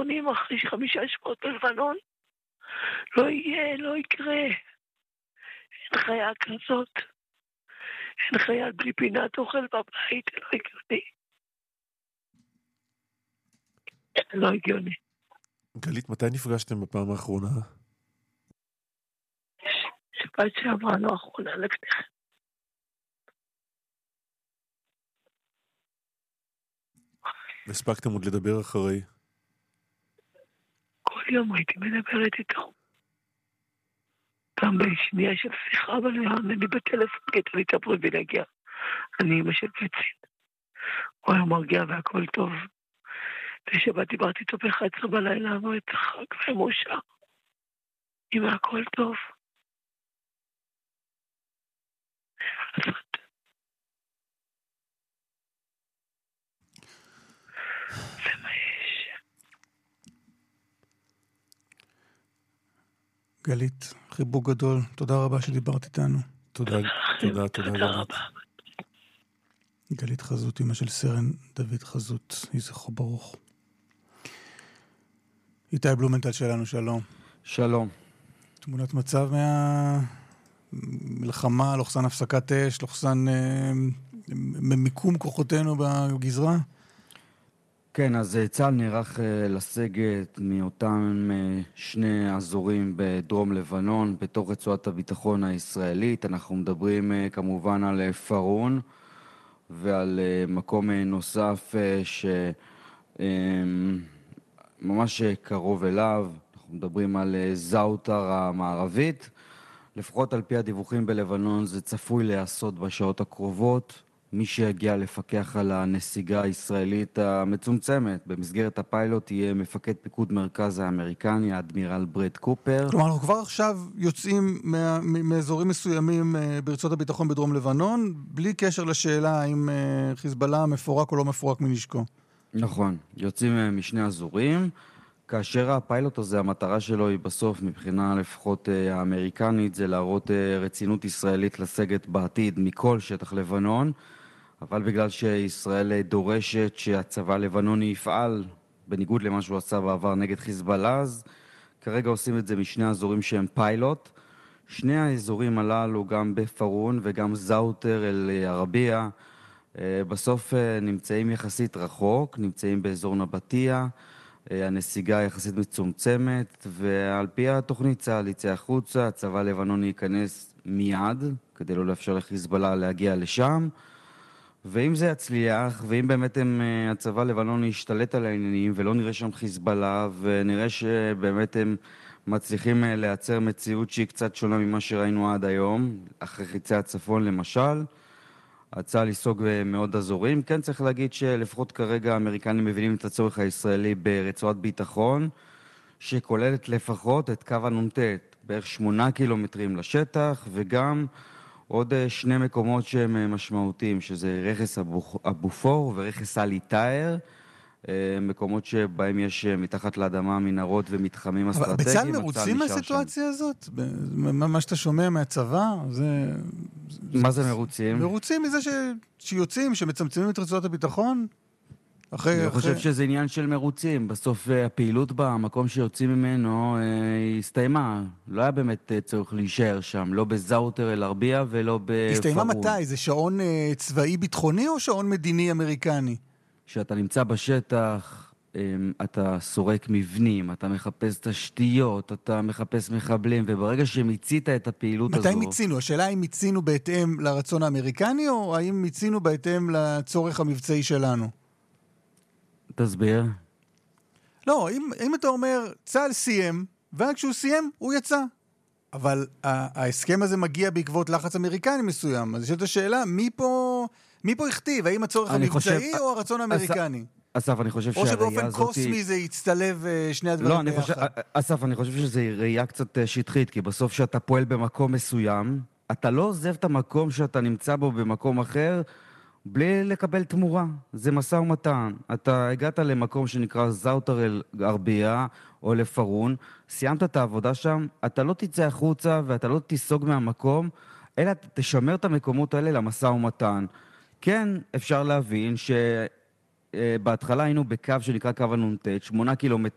האחרונים, אחרי 5 שבועות בלבנון, לא יהיה, לא יקרה. אין חיה כזאת. אין חייל בלי פינת אוכל בבית, לא הגיוני. לא הגיוני. גלית, מתי נפגשתם בפעם האחרונה? שבת שעברה, לא האחרונה, לפני. והספקתם עוד לדבר אחרי? כל יום הייתי מדברת איתו. גם בשנייה של שיחה, אבל אני בטלפון, כי הייתה לי את הפריבילגיה. אני אמא של קצין. הוא היה מרגיע והכל טוב. בשבת דיברתי איתו ב-11 בלילה, והוא צחק ומאושר. אמא, הכל טוב. זה מה יש. גלית, חיבוק גדול. תודה רבה שדיברת איתנו. תודה גלית. גלית חזות, אמא של סרן דוד חזות, יהי זכרו ברוך. איתי בלומנטל שלנו, שלום. שלום. תמונת מצב מהמלחמה, לוחסן הפסקת אש, לוחסן מיקום כוחותינו בגזרה? כן, אז צה"ל נערך לסגת מאותם שני אזורים בדרום לבנון, בתוך רצועת הביטחון הישראלית. אנחנו מדברים כמובן על פרון ועל מקום נוסף שממש קרוב אליו. אנחנו מדברים על זאוטר המערבית. לפחות על פי הדיווחים בלבנון זה צפוי להיעשות בשעות הקרובות. מי שיגיע לפקח על הנסיגה הישראלית המצומצמת במסגרת הפיילוט יהיה מפקד פיקוד מרכז האמריקני, האדמירל ברד קופר. כלומר, אנחנו כבר עכשיו יוצאים מאזורים מסוימים ברצועת הביטחון בדרום לבנון, בלי קשר לשאלה האם חיזבאללה מפורק או לא מפורק מנשקו. נכון, יוצאים משני אזורים, כאשר הפיילוט הזה, המטרה שלו היא בסוף, מבחינה לפחות האמריקנית, זה להראות רצינות ישראלית לסגת בעתיד מכל שטח לבנון, אבל בגלל שישראל דורשת שהצבא הלבנוני יפעל, בניגוד למה שהוא עשה בעבר נגד חיזבאללה, אז כרגע עושים את זה משני אזורים שהם פיילוט. שני האזורים הללו, גם בפרון וגם זאוטר אל ערבייה, בסוף נמצאים יחסית רחוק, נמצאים באזור נבטיה, הנסיגה יחסית מצומצמת, ועל פי התוכנית צה"ל יצא החוצה, הצבא הלבנוני ייכנס מיד, כדי לא לאפשר לחיזבאללה להגיע לשם, ואם זה יצליח, ואם באמת הצבא הלבנוני ישתלט על העניינים, ולא נראה שם חיזבאללה, ונראה שבאמת הם מצליחים לייצר מציאות שהיא קצת שונה ממה שראינו עד היום, אחרי חיצי הצפון למשל, הצה"ל ייסוג מאוד אזורים. כן, צריך להגיד שלפחות כרגע האמריקנים מבינים את הצורך הישראלי ברצועת ביטחון, שכוללת לפחות את קו הנ"ט, בערך 8 קילומטרים לשטח, וגם עוד שני מקומות שהם משמעותיים, שזה רכס הבופור ורכס אלי-טאר, מקומות שבהם יש מתחת לאדמה מנהרות ומתחמים אסטרטגיים. אבל בצה"ל מרוצים מהסיטואציה הזאת? מה שאתה שומע מהצבא, זה... מה זה מרוצים? מרוצים מזה שיוצאים, שמצמצמים את רצועת הביטחון? אני חושב שזה עניין של מרוצים. בסוף הפעילות במקום שיוצאים ממנו הסתיימה. לא היה באמת צורך להישאר שם, לא בזאוטר אל ערבייה ולא בפרון. הסתיימה מתי? זה שעון צבאי ביטחוני או שעון מדיני אמריקני? כשאתה נמצא בשטח, אתה סורק מבנים, אתה מחפש תשתיות, אתה מחפש מחבלים, וברגע שמיצית את הפעילות הזו... מתי מיצינו? השאלה האם מיצינו בהתאם לרצון האמריקני, או האם מיצינו בהתאם לצורך המבצעי שלנו? תסביר. לא, אם אתה אומר, צה"ל סיים, וכשהוא סיים, הוא יצא. אבל ההסכם הזה מגיע בעקבות לחץ אמריקני מסוים. אז יש את השאלה, מי פה הכתיב? האם הצורך המבצעי או הרצון האמריקני? אסף, אני חושב או שבאופן קוסמי זה יצטלב שני הדברים ביחד. אסף, אני חושב שזה ראייה קצת שטחית, כי בסוף שאתה פועל במקום מסוים, אתה לא עוזב את המקום שאתה נמצא בו במקום אחר, בלי לקבל תמורה. זה משא ומתן. אתה הגעת למקום שנקרא זאוטר אל ערבייה או לפרון, סיימת את העבודה שם, אתה לא תצא החוצה ואתה לא תיסוג מהמקום, אלא תשמר את המקומות האלה למשא ומתן. כן, אפשר להבין שבהתחלה היינו בקו שנקרא קו הנ"ט, 8 קילומטרים,